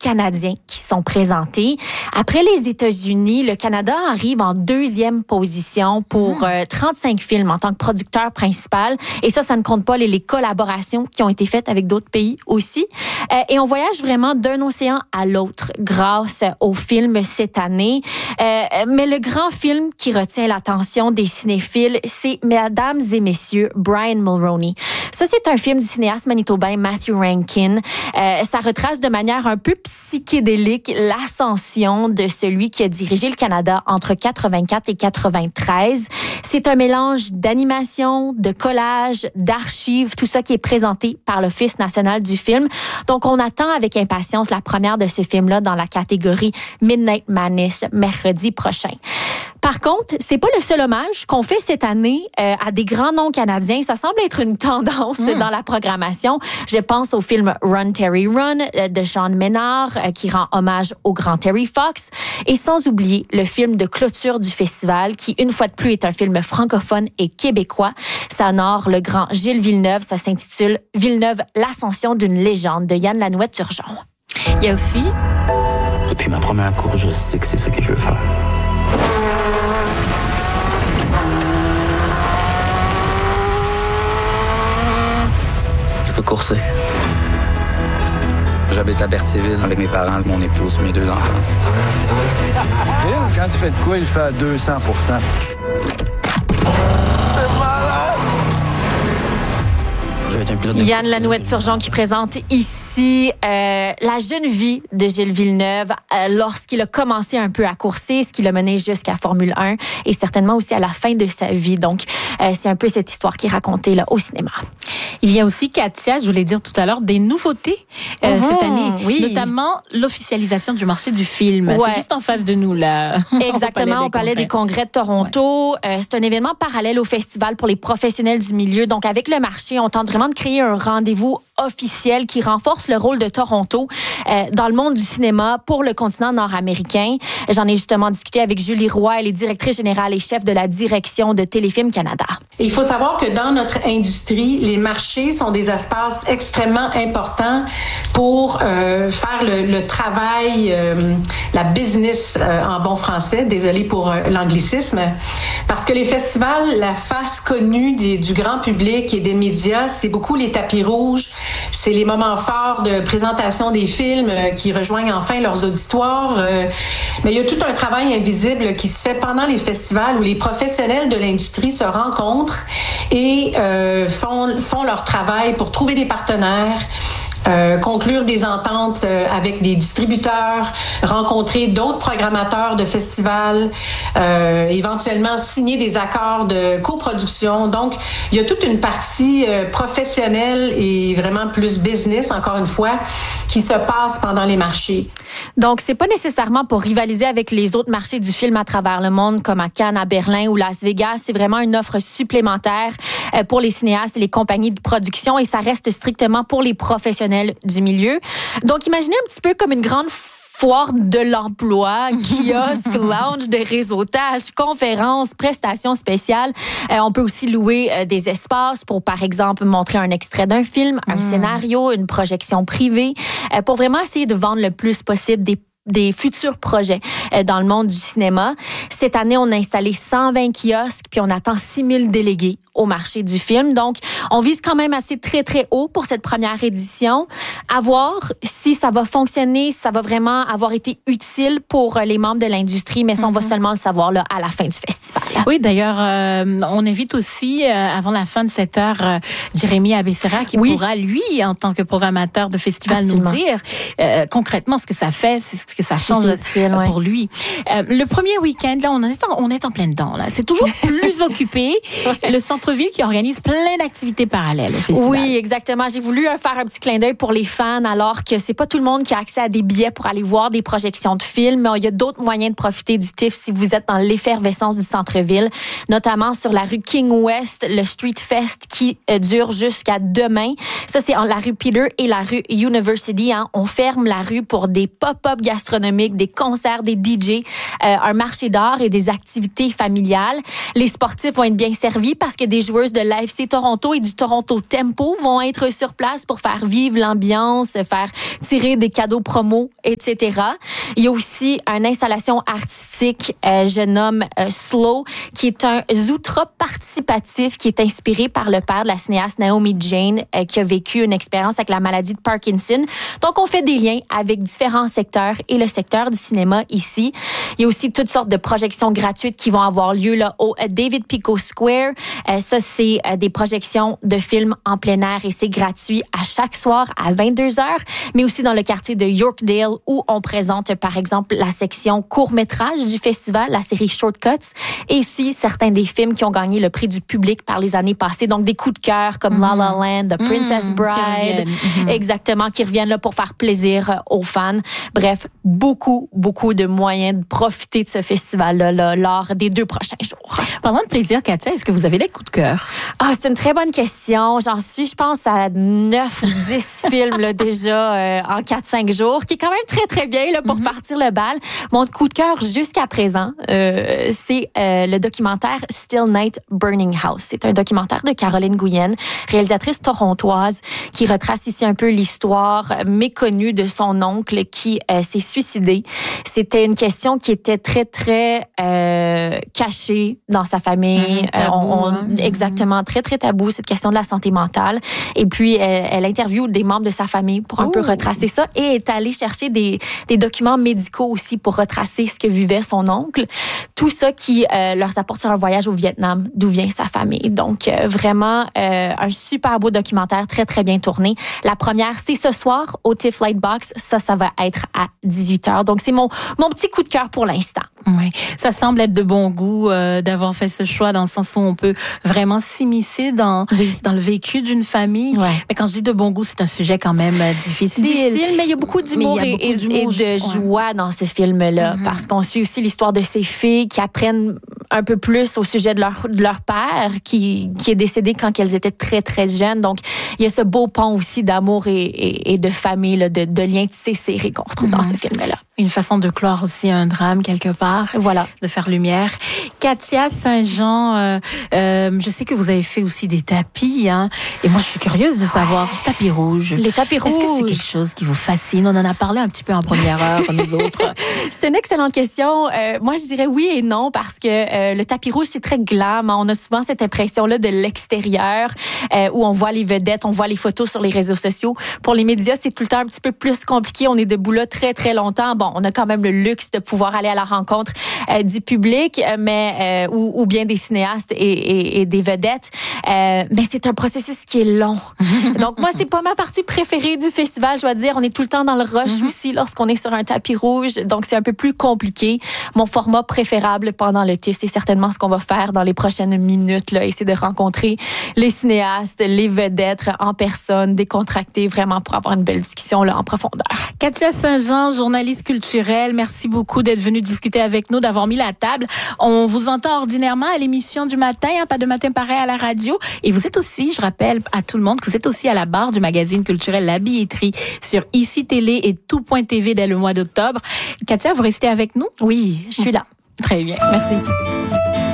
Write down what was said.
Canadiens qui sont présentés. Après les États-Unis, le Canada arrive en 2e position pour 35 films en tant que producteur principal. Et ça ne compte pas les collaborations qui ont été faites avec d'autres pays aussi. Et on voyage vraiment d'un océan à l'autre grâce aux films cette année. Mais le grand film qui retient l'attention des cinéphiles, c'est Mesdames et Messieurs, Brian Mulroney. Ça, c'est un film du cinéaste manitobain Matthew Rankin. Ça retrace de manière un peu psychédélique l'ascension de celui qui a dirigé le Canada entre 84 et 93. C'est un mélange d'animation, de collage, d'archives, tout ça qui est présenté par l'Office national du film. Donc, on attend avec impatience la première de ce film-là dans la catégorie Midnight Madness mercredi prochain. Par contre, c'est pas le seul hommage qu'on fait cette année à des grands noms canadiens. Ça semble être une tendance dans la programmation. Je pense au film Run, Terry Run de Sean Ménard qui rend hommage au grand Terry Fox. Et sans oublier le film de clôture du festival qui, une fois de plus, est un film francophone et québécois. Ça honore le grand Gilles Villeneuve. Ça s'intitule Villeneuve, l'ascension d'une légende de Yann Lanouette-Turgeon. Il y a aussi... Depuis ma première course, je sais que c'est ça que je veux faire. Je peux courser. J'habite à Berthierville avec mes parents, mon épouse, mes 2 enfants. Quand tu fais de quoi, il fait à 200%. Yann Lanouette-Turgeon qui présente ici la jeune vie de Gilles Villeneuve lorsqu'il a commencé un peu à courser, ce qui l'a mené jusqu'à Formule 1 et certainement aussi à la fin de sa vie. Donc, c'est un peu cette histoire qui est racontée là, au cinéma. Il y a aussi, Katia, je voulais dire tout à l'heure, des nouveautés cette année, notamment l'officialisation du marché du film. Ouais. C'est juste en face de nous, là. Exactement, au Palais des Congrès de Toronto. Ouais. C'est un événement parallèle au festival pour les professionnels du milieu. Donc, avec le marché, on tente vraiment de créer un rendez-vous officiel qui renforce le rôle de Toronto dans le monde du cinéma pour le continent nord-américain. J'en ai justement discuté avec Julie Roy, elle est directrice générale et chef de la direction de Téléfilm Canada. Et il faut savoir que dans notre industrie, les marchés sont des espaces extrêmement importants pour faire le travail, la business en bon français, désolé pour l'anglicisme, parce que les festivals, la face connue du grand public et des médias, c'est beaucoup les tapis rouges, c'est les moments forts de présentation des films qui rejoignent enfin leurs auditoires. Mais il y a tout un travail invisible qui se fait pendant les festivals où les professionnels de l'industrie se rencontrent et font leur travail pour trouver des partenaires, conclure des ententes avec des distributeurs, rencontrer d'autres programmateurs de festivals, éventuellement signer des accords de coproduction. Donc, il y a toute une partie professionnelle et vraiment plus business, encore une fois, qui se passe pendant les marchés. Donc, c'est pas nécessairement pour rivaliser avec les autres marchés du film à travers le monde, comme à Cannes, à Berlin ou Las Vegas. C'est vraiment une offre supplémentaire pour les cinéastes et les compagnies de production et ça reste strictement pour les professionnels du milieu. Donc, imaginez un petit peu comme une grande foire de l'emploi, kiosque, lounge de réseautage, conférences, prestations spéciales. On peut aussi louer des espaces pour, par exemple, montrer un extrait d'un film, un scénario, une projection privée, pour vraiment essayer de vendre le plus possible des futurs projets dans le monde du cinéma. Cette année, on a installé 120 kiosques, puis on attend 6000 délégués au marché du film. Donc, on vise quand même assez très, très haut pour cette première édition. À voir si ça va fonctionner, si ça va vraiment avoir été utile pour les membres de l'industrie, mais ça, on va seulement le savoir là, à la fin du festival. Oui, d'ailleurs, on invite aussi, avant la fin de cette heure, Jérémy Abessera, qui pourra, lui, en tant que programmateur de festival, nous dire concrètement ce que ça fait, ce que ça change pour lui. Le premier week-end, là, on est en plein dedans. Là. C'est toujours plus occupé. Le centre-ville qui organise plein d'activités parallèles au festival. Oui, exactement. J'ai voulu faire un petit clin d'œil pour les fans, alors que c'est pas tout le monde qui a accès à des billets pour aller voir des projections de films. Mais il y a d'autres moyens de profiter du TIFF si vous êtes dans l'effervescence du centre-ville, notamment sur la rue King West, le Street Fest qui dure jusqu'à demain. Ça, c'est en la rue Peter et la rue University. Hein. On ferme la rue pour des pop-up gastronomiques gastronomiques, des concerts, des DJ, un marché d'art et des activités familiales. Les sportifs vont être bien servis parce que des joueuses de l'AFC Toronto et du Toronto Tempo vont être sur place pour faire vivre l'ambiance, faire tirer des cadeaux promo, etc. Il y a aussi une installation artistique, je nomme Slow, qui est un zootrope participatif qui est inspiré par le père de la cinéaste Naomi Jane, qui a vécu une expérience avec la maladie de Parkinson. Donc, on fait des liens avec différents secteurs et le secteur du cinéma ici. Il y a aussi toutes sortes de projections gratuites qui vont avoir lieu là, au David Pico Square. Ça, c'est des projections de films en plein air et c'est gratuit à chaque soir à 22h, mais aussi dans le quartier de Yorkdale où on présente, par exemple, la section court-métrage du festival, la série Shortcuts, et aussi certains des films qui ont gagné le prix du public par les années passées. Donc, des coups de cœur comme La La Land, The Princess Bride, exactement, qui reviennent là pour faire plaisir aux fans. Bref, beaucoup de moyens de profiter de ce festival-là là, lors des 2 prochains jours. Parlant de plaisir, Katia, est-ce que vous avez des coups de cœur? Ah, c'est une très bonne question. J'en suis, je pense, à 9 ou 10 films là, déjà en 4-5 jours, qui est quand même très bien là, pour partir le bal. Mon coup de cœur jusqu'à présent, c'est le documentaire Still Night, Burning House. C'est un documentaire de Caroline Guyenne, réalisatrice torontoise, qui retrace ici un peu l'histoire méconnue de son oncle qui s'est suicidé. C'était une question qui était très cachée dans sa famille. Tabou, exactement, très tabou, cette question de la santé mentale. Et puis, elle interviewe des membres de sa famille pour un peu retracer ça et est allée chercher des documents médicaux aussi pour retracer ce que vivait son oncle. Tout ça qui leur apporte sur un voyage au Vietnam, d'où vient sa famille. Donc, vraiment, un super beau documentaire, très bien tourné. La première, c'est ce soir au TIFF Lightbox. Ça va être à 18h. Donc, c'est mon petit coup de cœur pour l'instant. Oui, ça semble être de bon goût d'avoir fait ce choix dans le sens où on peut vraiment s'immiscer dans le vécu d'une famille. Ouais. Mais quand je dis de bon goût, c'est un sujet quand même difficile. Mais il y a beaucoup d'humour et de joie dans ce film-là, parce qu'on suit aussi l'histoire de ces filles qui apprennent un peu plus au sujet de leur père qui est décédé quand elles étaient très jeunes. Donc, il y a ce beau pont aussi d'amour et de famille, là, de liens tissés serrés qu'on retrouve dans ce film-là. Une façon de clore aussi un drame quelque part. Voilà. De faire lumière. Katia Saint-Jean, je sais que vous avez fait aussi des tapis, hein. Et moi, je suis curieuse de savoir, les tapis rouges. Les tapis rouges. Est-ce que c'est quelque chose qui vous fascine? On en a parlé un petit peu en première heure, nous autres. C'est une excellente question. Moi, je dirais oui et non parce que le tapis rouge, c'est très glam. On a souvent cette impression-là de l'extérieur où on voit les vedettes, on voit les photos sur les réseaux sociaux. Pour les médias, c'est tout le temps un petit peu plus compliqué. On est debout là très longtemps. Bon, on a quand même le luxe de pouvoir aller à la rencontre du public, mais ou bien des cinéastes et des vedettes. Mais c'est un processus qui est long. Donc moi, c'est pas ma partie préférée du festival. Je dois dire, on est tout le temps dans le rush aussi lorsqu'on est sur un tapis rouge. Donc c'est un peu plus compliqué. Mon format préférable pendant le TIFF, c'est certainement ce qu'on va faire dans les prochaines minutes. Là, essayer de rencontrer les cinéastes, les vedettes en personne, décontractés, vraiment pour avoir une belle discussion là en profondeur. Katia Saint-Jean, journaliste culturelle, merci beaucoup d'être venue discuter avec nous, d'avoir mis la table. On vous entend ordinairement à l'émission du matin, hein, pas de matin pareil à la radio. Et vous êtes aussi, je rappelle à tout le monde, que vous êtes aussi à la barre du magazine culturel La Billetterie sur ICI Télé et Tout.tv dès le mois d'octobre. Katia, vous restez avec nous? Oui, je suis là. Très bien. Merci.